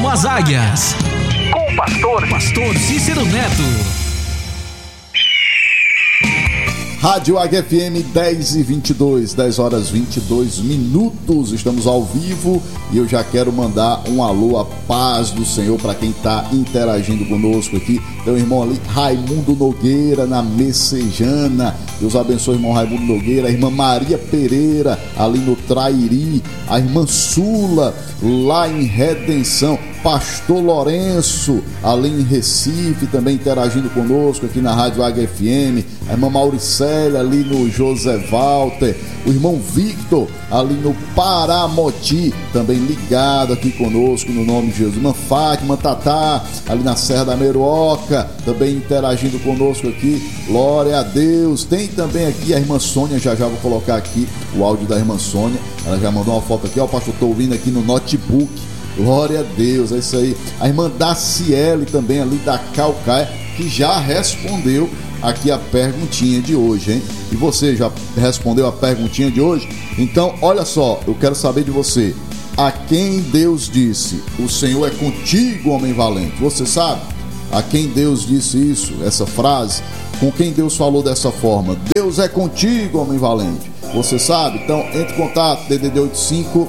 Rumo às Águias. Com o pastor Cícero Neto. Rádio Águia FM 10h22, 10 horas 22 minutos. Estamos ao vivo e eu já quero mandar um alô, a paz do Senhor para quem está interagindo conosco aqui. Tem o irmão ali, Raimundo Nogueira, na Messejana. Deus abençoe o irmão Raimundo Nogueira. A irmã Maria Pereira, ali no Trairi. A irmã Sula, lá em Redenção. Pastor Lourenço, ali em Recife, também interagindo conosco aqui na Rádio Águia FM. A irmã Mauricélia, ali no José Walter. O irmão Victor, ali no Paramoti, também ligado aqui conosco, no nome de Jesus. Irmã Fátima, Tatá, ali na Serra da Meruoca, também interagindo conosco aqui. Glória a Deus. Tem também aqui a irmã Sônia, já vou colocar aqui o áudio da irmã Sônia. Ela já mandou uma foto aqui, ó, pastor, estou ouvindo aqui no notebook. Glória a Deus, é isso aí. A irmã Daciele também ali da Calcaia, que já respondeu aqui a perguntinha de hoje, hein? E você já respondeu a perguntinha de hoje? Então, olha só, eu quero saber de você. A quem Deus disse: o Senhor é contigo, homem valente? Você sabe a quem Deus disse isso, essa frase? Com quem Deus falou dessa forma? Deus é contigo, homem valente. Você sabe? Então, entre em contato, DDD 85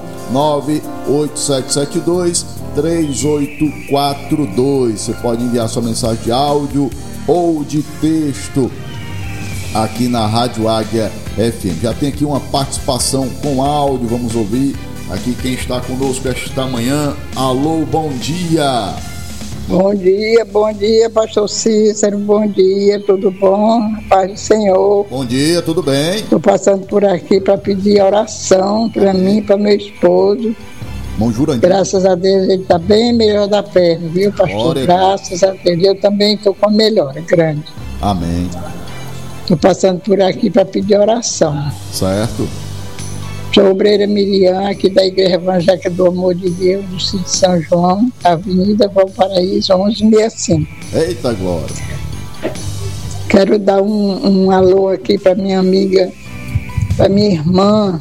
98772-3842. Você pode enviar sua mensagem de áudio ou de texto aqui na Rádio Águia FM. Já tem aqui uma participação com áudio, vamos ouvir aqui quem está conosco esta manhã. Alô, bom dia. Bom dia, pastor Cícero, bom dia, tudo bom? Paz do Senhor. Bom dia, tudo bem? Estou passando por aqui para pedir oração para mim e para meu esposo. Bom Jurandir. Graças a Deus ele está bem melhor da perna, viu, pastor? Glória. Graças a Deus, eu também estou com a melhora grande. Amém. Estou passando por aqui para pedir oração. Certo. Sou obreira Miriam, aqui da Igreja Evangélica do Amor de Deus, do Sítio São João, Avenida Valparaíso, 1165. Eita glória. Quero dar um alô aqui para minha amiga, para minha irmã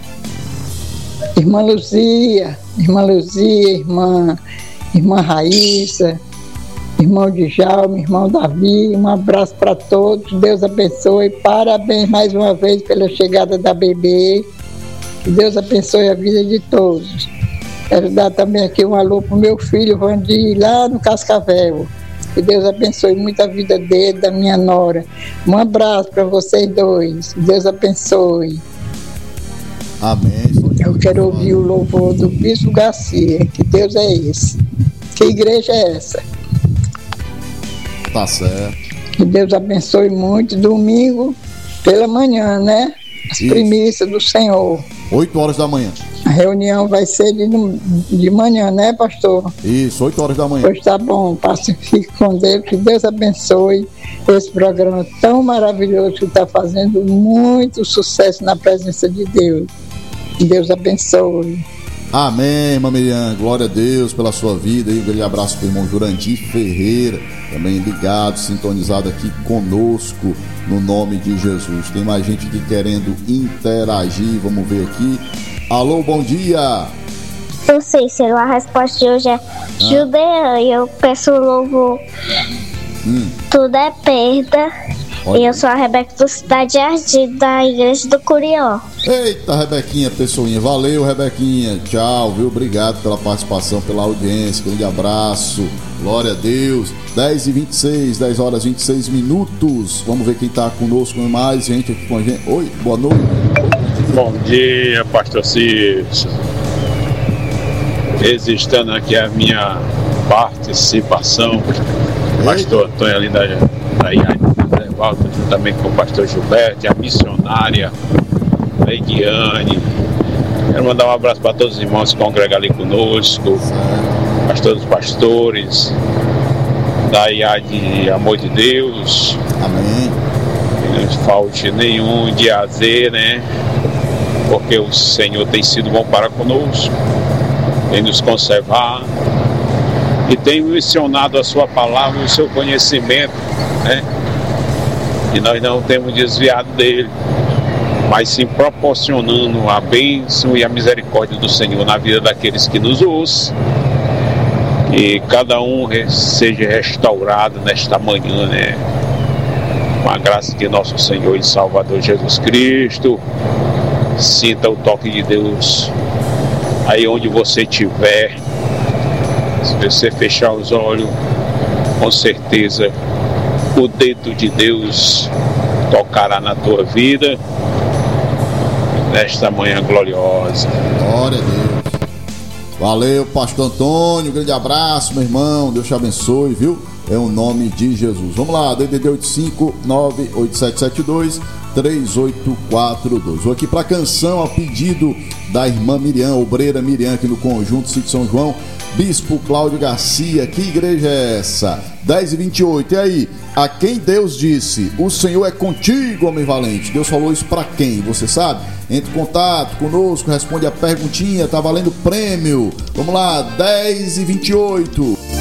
Luzia, irmã Raíssa, irmão Djalma, irmão Davi. Um abraço para todos, Deus abençoe, parabéns mais uma vez pela chegada da bebê. Que Deus abençoe a vida de todos. Quero dar também aqui um alô para o meu filho Vandir, lá no Cascavel. Que Deus abençoe muito a vida dele, da minha nora. Um abraço para vocês dois. Deus abençoe. Amém. Eu quero ouvir o louvor do Bispo Garcia. Que Deus é esse? Que igreja é essa? Tá certo. Que Deus abençoe muito. Domingo pela manhã, né? As primícias do Senhor. 8 horas da manhã. A reunião vai ser de manhã, né, pastor? Isso, 8 horas da manhã. Pois tá bom, fique com Deus, que Deus abençoe esse programa tão maravilhoso que está fazendo muito sucesso na presença de Deus. Que Deus abençoe. Amém, irmã Miriam, glória a Deus pela sua vida. E um grande abraço para o irmão Jurandir Ferreira, também ligado, sintonizado aqui conosco, no nome de Jesus. Tem mais gente aqui querendo interagir, vamos ver aqui. Alô, bom dia. Eu sei, Cícero, a resposta de hoje é Judeã, e eu peço louvor. Tudo é perda. Olha. E eu sou a Rebeca do Cidade Jardim, da Igreja do Curió. Eita, Rebequinha, pessoinha, valeu, Rebequinha, tchau, viu, obrigado pela participação, pela audiência, grande abraço, glória a Deus. 10h26, 10 horas 26 minutos, vamos ver quem tá conosco, mais gente aqui com a gente. Oi, boa noite. Bom dia, pastor Cícero. Registrando aqui a minha participação, pastor Antônio ali da Walter, juntamente com o pastor Gilberto, a missionária Leidiane. Quero mandar um abraço para todos os irmãos que congregam ali conosco, todos os pastores da IAD Amor de Deus. Amém. Que não falte nenhum diazer, né? Porque o Senhor tem sido bom para conosco, tem nos conservado e tem mencionado a sua palavra e o seu conhecimento, né? E nós não temos desviado dele, mas sim proporcionando a bênção e a misericórdia do Senhor na vida daqueles que nos ouçam Que cada um seja restaurado nesta manhã, né? Com a graça de nosso Senhor e Salvador Jesus Cristo. Sinta o toque de Deus aí onde você estiver. Se você fechar os olhos, com certeza o dedo de Deus tocará na tua vida nesta manhã gloriosa. Glória a Deus. Valeu, pastor Antônio, grande abraço, meu irmão, Deus te abençoe, viu? É o nome de Jesus. Vamos lá, DDD 85-98772-3842. Vou aqui para a canção a pedido da irmã Miriam, obreira Miriam, aqui no Conjunto Sítio São João. Bispo Cláudio Garcia, que igreja é essa? 10h28, e aí? A quem Deus disse, o Senhor é contigo, homem valente. Deus falou isso para quem? Você sabe? Entre em contato conosco, responde a perguntinha, tá valendo prêmio. Vamos lá, 10h28.